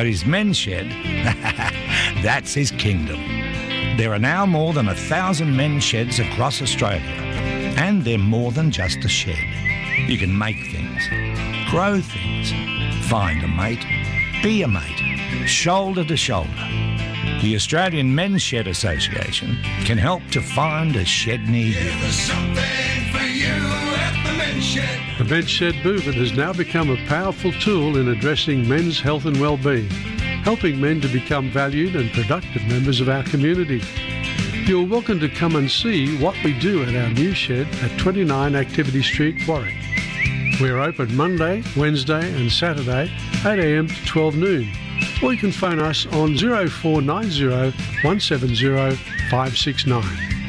But his men's shed, that's his kingdom. There are now more than 1,000 men's sheds across Australia. And they're more than just a shed. You can make things, grow things, find a mate, be a mate, shoulder to shoulder. The Australian Men's Shed Association can help to find a shed near you. There's something for you at the Men's Shed. The Men's Shed movement has now become a powerful tool in addressing men's health and well-being, helping men to become valued and productive members of our community. You're welcome to come and see what we do at our new shed at 29 Activity Street, Warwick. We're open Monday, Wednesday and Saturday, 8 a.m. to 12 noon. Or you can phone us on 0490 170 569.